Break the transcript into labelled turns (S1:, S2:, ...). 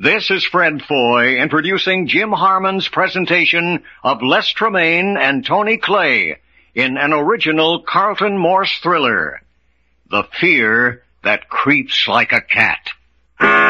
S1: This is Fred Foy introducing Jim Harmon's presentation of Les Tremaine and Tony Clay in an original Carlton Morse thriller, The Fear That Creeps Like a Cat.